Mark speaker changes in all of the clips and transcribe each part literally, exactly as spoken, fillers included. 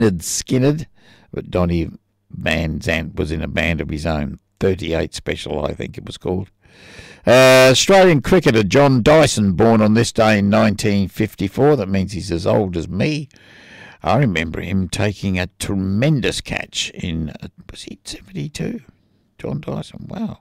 Speaker 1: Skinner, but Donny Van Zant was in a band of his own. thirty-eight Special, I think it was called. Uh, Australian cricketer John Dyson, born on this day in nineteen fifty-four. That means he's as old as me. I remember him taking a tremendous catch in, uh, was he seventy-two? John Dyson, wow.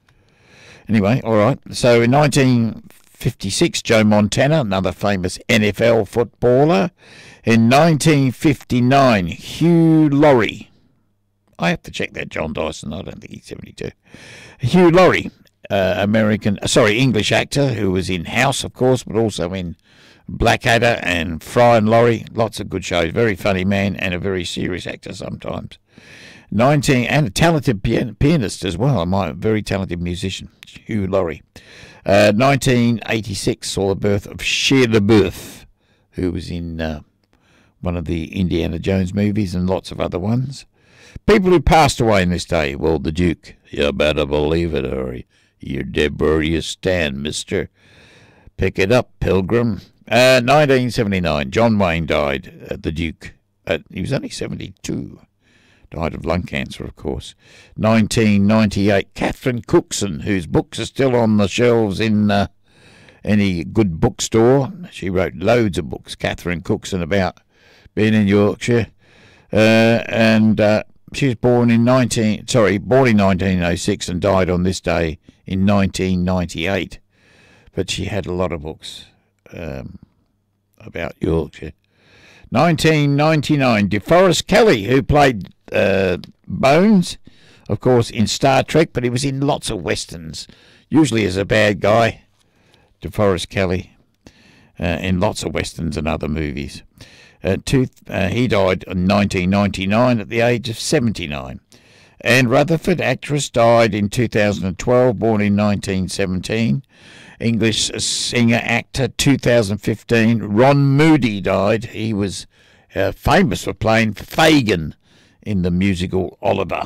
Speaker 1: Anyway, all right. So in nineteen fifty-six, Joe Montana, another famous N F L footballer. In nineteen fifty-nine, Hugh Laurie. I have to check that, John Dyson. I don't think he's seventy-two. Hugh Laurie, uh, American, uh, sorry, English actor who was in House, of course, but also in Blackadder and Fry and Laurie. Lots of good shows. Very funny man and a very serious actor sometimes. nineteen and a talented pian- pianist as well. A very talented musician, Hugh Laurie. Uh, nineteen eighty-six saw the birth of Shia LaBeouf, who was in uh, one of the Indiana Jones movies and lots of other ones. People who passed away in this day. Well, the Duke. You better believe it, or you're dead where you stand, mister. Pick it up, Pilgrim. Uh, nineteen seventy-nine, John Wayne died at the Duke. Uh, he was only seventy-two. Died of lung cancer, of course. nineteen ninety-eight, Catherine Cookson, whose books are still on the shelves in uh, any good bookstore. She wrote loads of books, Catherine Cookson, about being in Yorkshire. Uh, and uh, she was born in nineteen sorry, born in nineteen oh six and died on this day in nineteen ninety-eight. But she had a lot of books um, about Yorkshire. nineteen ninety-nine, DeForest Kelley, who played uh, Bones, of course, in Star Trek, but he was in lots of westerns, usually as a bad guy. DeForest Kelley, uh, in lots of westerns and other movies. Uh, two, uh, he died in nineteen ninety-nine at the age of seventy-nine. Anne Rutherford, actress, died in two thousand twelve, born in nineteen seventeen. English singer, actor, two thousand fifteen. Ron Moody died. He was uh, famous for playing Fagin in the musical Oliver.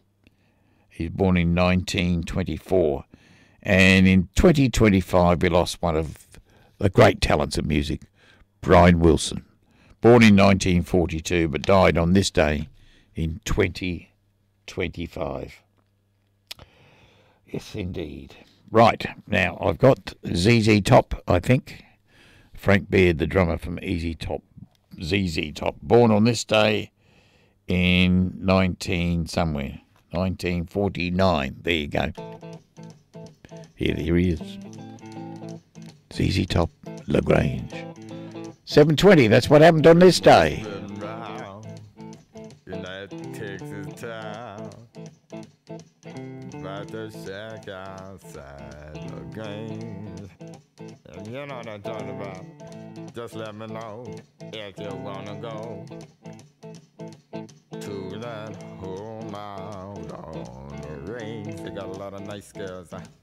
Speaker 1: He was born in nineteen twenty-four. And in twenty twenty-five, we lost one of the great talents of music, Brian Wilson. Born in nineteen forty-two, but died on this day in twenty twenty-five. Yes, indeed. Right, now I've got Z Z Top, I think. Frank Beard, the drummer from Easy Top, Z Z Top, born on this day in nineteen somewhere, nineteen forty-nine. There you go. Here, here he is. Z Z Top, LaGrange. seven twenty, that's what happened on this day.
Speaker 2: In that Texas town, about to shack outside LaGrange. And you know what I'm talking about. Just let me know if you wanna go to that home out on the range. They got a lot of nice girls. Huh?